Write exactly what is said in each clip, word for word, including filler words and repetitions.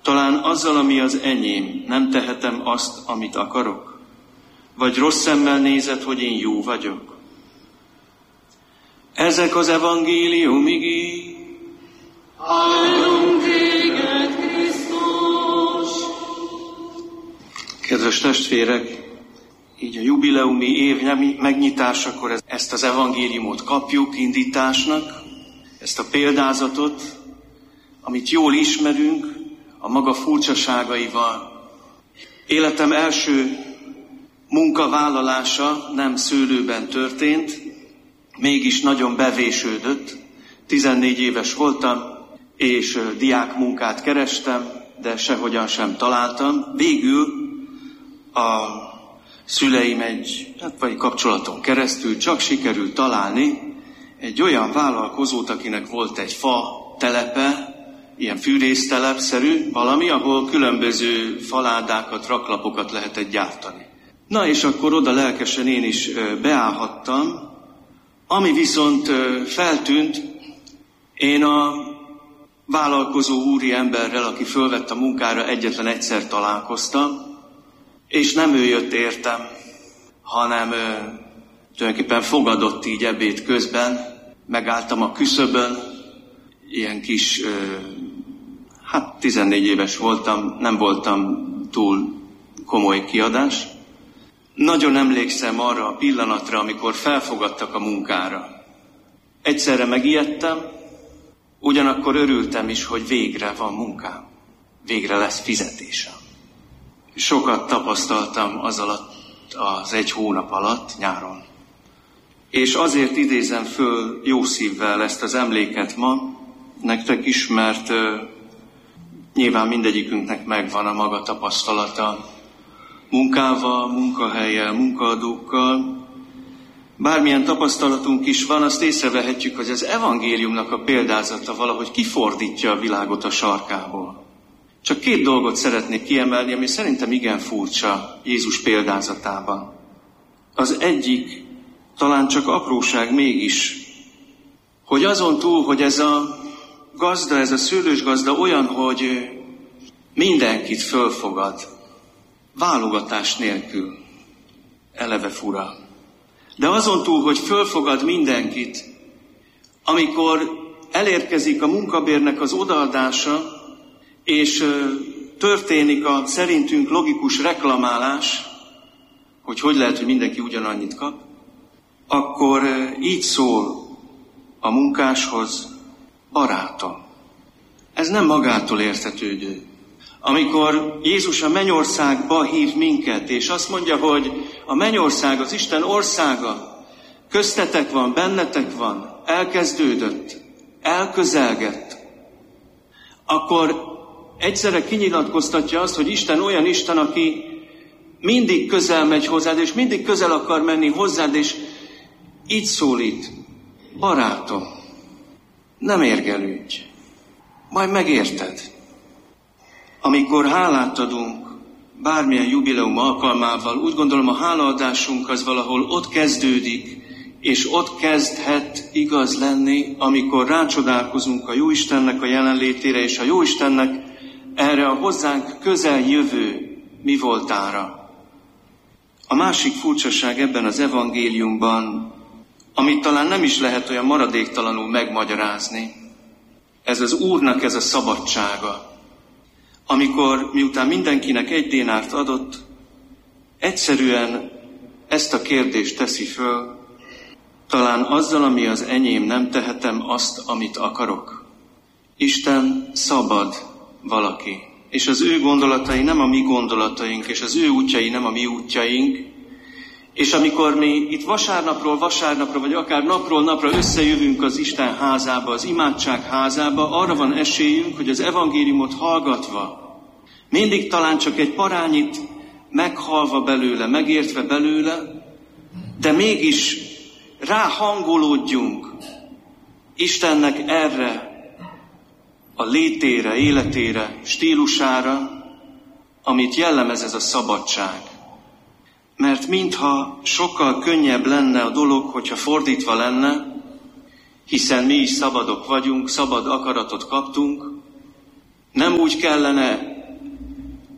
Talán azzal, ami az enyém, nem tehetem azt, amit akarok? Vagy rossz szemmel nézed, hogy én jó vagyok? Ezek az evangélium igéi. Hallunk téged, Krisztus! Kedves testvérek, így a jubileumi év megnyitásakor ezt az evangéliumot kapjuk indításnak, ezt a példázatot, amit jól ismerünk, a maga furcsaságaival. Életem első munkavállalása nem szőlőben történt, mégis nagyon bevésődött. tizennégy éves voltam, és diákmunkát kerestem, de sehogyan sem találtam. Végül a szüleim egy, hát vagy kapcsolaton keresztül csak sikerült találni egy olyan vállalkozót, akinek volt egy fa telepe, ilyen fűrésztelepszerű valami, ahol különböző faládákat, raklapokat lehetett gyártani. Na és akkor oda lelkesen én is beállhattam, ami viszont feltűnt, én a vállalkozó úri emberrel, aki fölvett a munkára, egyetlen egyszer találkoztam, és nem ő jött értem, hanem ö, tulajdonképpen fogadott így ebéd közben, megálltam a küszöbön, ilyen kis, ö, hát tizennégy éves voltam, nem voltam túl komoly kiadás. Nagyon emlékszem arra a pillanatra, amikor felfogadtak a munkára. Egyszerre megijedtem, ugyanakkor örültem is, hogy végre van munkám, végre lesz fizetésem. Sokat tapasztaltam az alatt, az egy hónap alatt, nyáron. És azért idézem föl jó szívvel ezt az emléket ma, nektek is, mert uh, nyilván mindegyikünknek megvan a maga tapasztalata munkával, munkahellyel, munkaadókkal. Bármilyen tapasztalatunk is van, azt észrevehetjük, hogy az evangéliumnak a példázata valahogy kifordítja a világot a sarkából. Csak két dolgot szeretnék kiemelni, ami szerintem igen furcsa Jézus példázatában. Az egyik, talán csak apróság mégis, hogy azon túl, hogy ez a gazda, ez a szőlős gazda olyan, hogy mindenkit fölfogad, válogatás nélkül, eleve fura. De azon túl, hogy fölfogad mindenkit, amikor elérkezik a munkabérnek az odaadása, és történik a szerintünk logikus reklamálás, hogy hogy lehet, hogy mindenki ugyanannyit kap, akkor így szól a munkáshoz: barátom. Ez nem magától értetődő. Amikor Jézus a mennyországba hív minket, és azt mondja, hogy a mennyország, az Isten országa köztetek van, bennetek van, elkezdődött, elközelgett, akkor egyszerre kinyilatkoztatja azt, hogy Isten olyan Isten, aki mindig közel megy hozzád, és mindig közel akar menni hozzád, és így szólít: barátom, nem érgelődj, majd megérted. Amikor hálát adunk bármilyen jubileum alkalmával, úgy gondolom, a hálaadásunk az valahol ott kezdődik, és ott kezdhet igaz lenni, amikor rácsodálkozunk a Jóistennek a jelenlétére, és a Jóistennek erre a hozzánk közel jövő mi voltára. A másik furcsaság ebben az evangéliumban, amit talán nem is lehet olyan maradéktalanul megmagyarázni, ez az Úrnak ez a szabadsága. Amikor miután mindenkinek egy dénárt adott, egyszerűen ezt a kérdést teszi föl: talán azzal, ami az enyém, nem tehetem azt, amit akarok? Isten szabad valaki, és az ő gondolatai nem a mi gondolataink, és az ő útjai nem a mi útjaink, és amikor mi itt vasárnapról vasárnapra, vagy akár napról napra összejövünk az Isten házába, az imádság házába, arra van esélyünk, hogy az evangéliumot hallgatva, mindig talán csak egy parányit meghalva belőle, megértve belőle, de mégis ráhangolódjunk Istennek erre a létére, életére, stílusára, amit jellemez ez a szabadság. Mert mintha sokkal könnyebb lenne a dolog, hogyha fordítva lenne, hiszen mi is szabadok vagyunk, szabad akaratot kaptunk, nem úgy kellene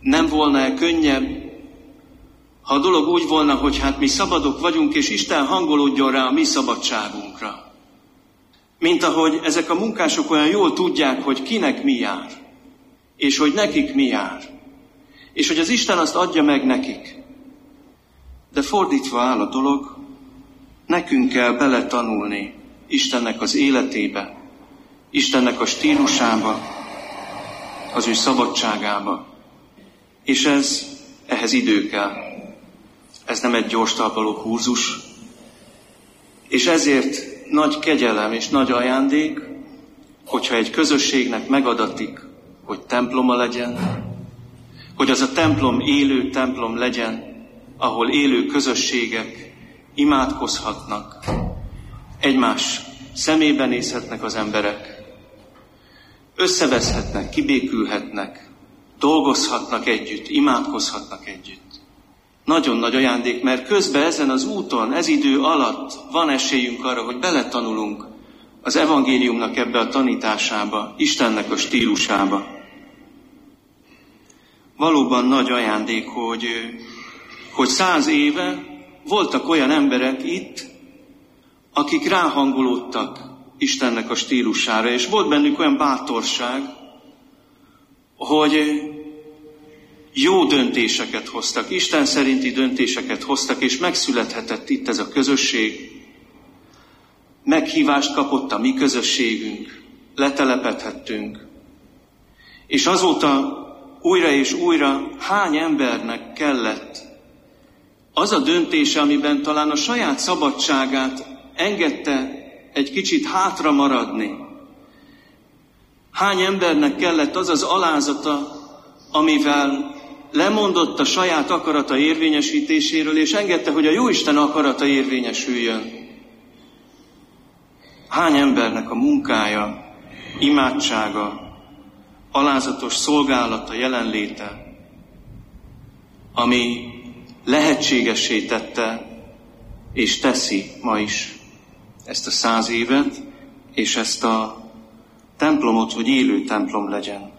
Nem volna-e könnyebb, ha a dolog úgy volna, hogy hát mi szabadok vagyunk, és Isten hangolódjon rá a mi szabadságunkra. Mint ahogy ezek a munkások olyan jól tudják, hogy kinek mi jár, és hogy nekik mi jár, és hogy az Isten azt adja meg nekik. De fordítva áll a dolog, nekünk kell beletanulni Istennek az életébe, Istennek a stílusába, az ő szabadságába. És ez, ehhez idő kell. Ez nem egy gyors talpaló kurzus. És ezért nagy kegyelem és nagy ajándék, hogyha egy közösségnek megadatik, hogy temploma legyen, hogy az a templom élő templom legyen, ahol élő közösségek imádkozhatnak, egymás szemébe nézhetnek az emberek, összeveszhetnek, kibékülhetnek, dolgozhatnak együtt, imádkozhatnak együtt. Nagyon nagy ajándék, mert közben ezen az úton, ez idő alatt van esélyünk arra, hogy beletanulunk az evangéliumnak ebbe a tanításába, Istennek a stílusába. Valóban nagy ajándék, hogy, hogy száz éve voltak olyan emberek itt, akik ráhangolódtak Istennek a stílusára, és volt bennük olyan bátorság, hogy jó döntéseket hoztak, Isten szerinti döntéseket hoztak, és megszülethetett itt ez a közösség. Meghívást kapott a mi közösségünk, letelepedhettünk. És azóta újra és újra hány embernek kellett az a döntése, amiben talán a saját szabadságát engedte egy kicsit hátra maradni. Hány embernek kellett az az alázata, amivel lemondott a saját akarata érvényesítéséről, és engedte, hogy a Jóisten akarata érvényesüljön. Hány embernek a munkája, imádsága, alázatos szolgálata, jelenléte, ami lehetségessé tette, és teszi ma is ezt a száz évet, és ezt a templomot, hogy élő templom legyen.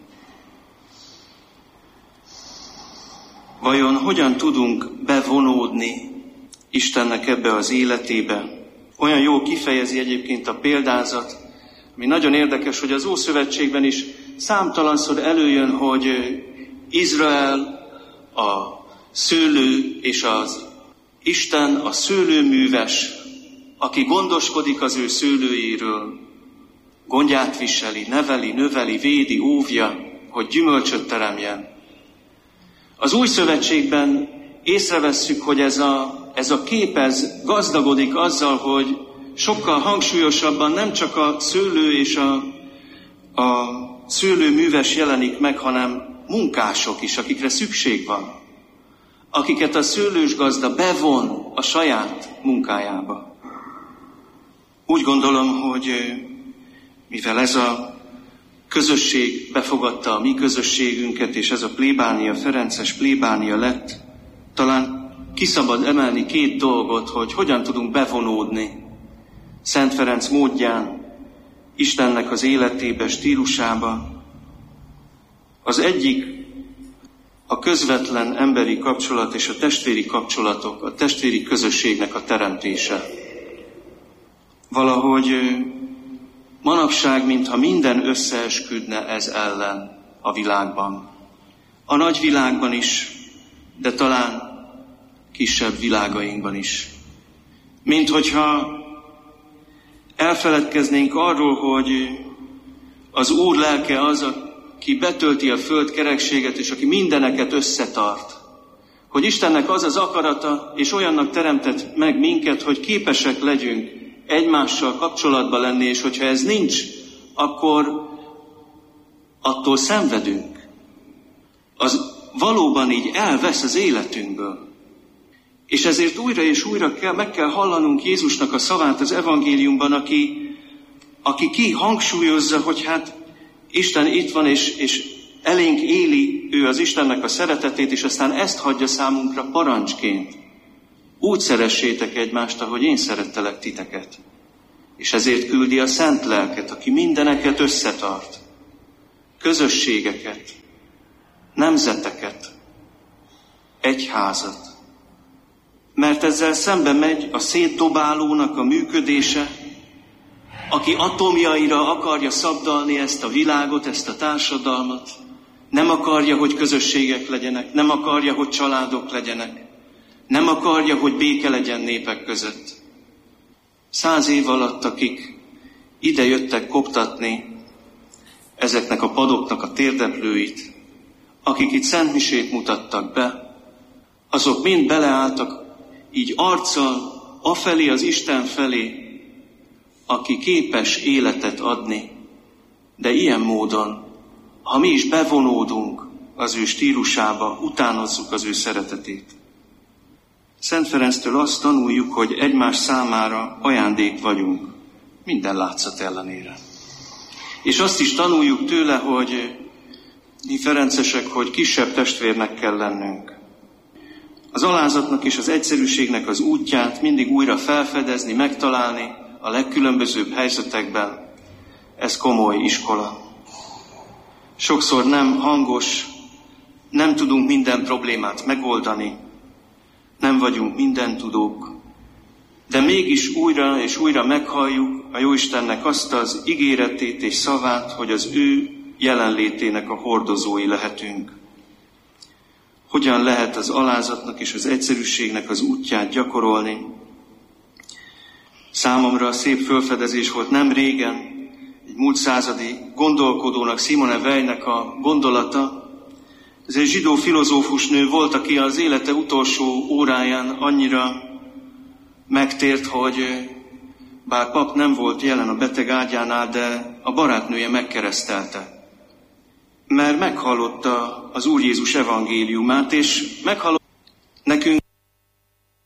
Vajon hogyan tudunk bevonódni Istennek ebbe az életébe? Olyan jó kifejezi egyébként a példázat, ami nagyon érdekes, hogy az Ószövetségben is számtalanszor előjön, hogy Izrael a szőlő és az Isten a szőlőműves, aki gondoskodik az ő szőlőjéről, gondját viseli, neveli, növeli, védi, óvja, hogy gyümölcsöt teremjen. Az Új Szövetségben észrevesszük, hogy ez a, ez a kép ez gazdagodik azzal, hogy sokkal hangsúlyosabban nem csak a szőlő és a, a szőlőműves jelenik meg, hanem munkások is, akikre szükség van, akiket a szőlős gazda bevon a saját munkájába. Úgy gondolom, hogy mivel ez a közösség befogadta a mi közösségünket, és ez a plébánia, ferences plébánia lett, talán kiszabad emelni két dolgot, hogy hogyan tudunk bevonódni Szent Ferenc módján, Istennek az életébe, stílusába. Az egyik a közvetlen emberi kapcsolat és a testvéri kapcsolatok, a testvéri közösségnek a teremtése. Valahogy manapság, mintha minden összeesküdne ez ellen a világban. A nagy világban is, de talán kisebb világainkban is. Mint hogyha elfeledkeznénk arról, hogy az Úr lelke az, aki betölti a föld kerekséget, és aki mindeneket összetart. Hogy Istennek az az akarata, és olyannak teremtett meg minket, hogy képesek legyünk egymással kapcsolatban lenni, és hogyha ez nincs, akkor attól szenvedünk. Az valóban így elvesz az életünkből. És ezért újra és újra kell, meg kell hallanunk Jézusnak a szavát az evangéliumban, aki, aki ki hangsúlyozza, hogy hát Isten itt van, és, és elénk éli ő az Istennek a szeretetét, és aztán ezt hagyja számunkra parancsként. Úgy szeressétek egymást, ahogy én szerettelek titeket. És ezért küldi a Szent Lelket, aki mindeneket összetart. Közösségeket. nemzeteket, egyházat. Mert ezzel szembe megy a szétdobálónak a működése, aki atomjaira akarja szabdalni ezt a világot, ezt a társadalmat, nem akarja, hogy közösségek legyenek, nem akarja, hogy családok legyenek, nem akarja, hogy béke legyen népek között. Száz év alatt, akik ide jöttek koptatni ezeknek a padoknak a térdeplőit, akik itt szentmisét mutattak be, azok mind beleálltak így arccal afelé, az Isten felé, aki képes életet adni, de ilyen módon, ha mi is bevonódunk az ő stílusába, utánozzuk az ő szeretetét. Szent Ferenctől azt tanuljuk, hogy egymás számára ajándék vagyunk, minden látszat ellenére. És azt is tanuljuk tőle, hogy mi ferencesek, hogy kisebb testvérnek kell lennünk. Az alázatnak és az egyszerűségnek az útját mindig újra felfedezni, megtalálni a legkülönbözőbb helyzetekben, ez komoly iskola. Sokszor nem hangos, nem tudunk minden problémát megoldani, nem vagyunk mindentudók, de mégis újra és újra meghalljuk a Jóistennek azt az ígéretét és szavát, hogy az ő jelenlétének a hordozói lehetünk. Hogyan lehet az alázatnak és az egyszerűségnek az útját gyakorolni? Számomra szép felfedezés volt nem régen, egy múlt századi gondolkodónak, Simone Weilnek a gondolata. Ez egy zsidó filozófus nő volt, aki az élete utolsó óráján annyira megtért, hogy bár pap nem volt jelen a beteg ágyánál, de a barátnője megkeresztelte. Mert meghallotta az Úr Jézus evangéliumát, és meghallotta nekünk